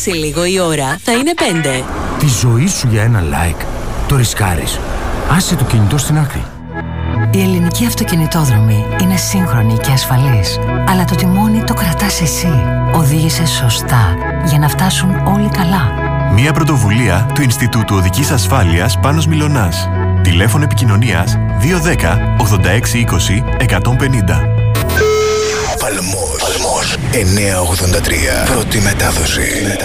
Σε λίγο η ώρα θα είναι 5. Τη ζωή σου για ένα like. Το ρισκάρεις. Άσε το κινητό στην άκρη. Η ελληνική αυτοκινητόδρομη είναι σύγχρονη και ασφαλής. Αλλά το τιμόνι το κρατάς εσύ. Οδήγησε σωστά για να φτάσουν όλοι καλά. Μια πρωτοβουλία του Ινστιτούτου Οδικής Ασφάλειας Πάνος Μιλωνάς. Τηλέφωνο επικοινωνίας 210 8620 150. Παλμός 983. Πρώτη μετάδοση.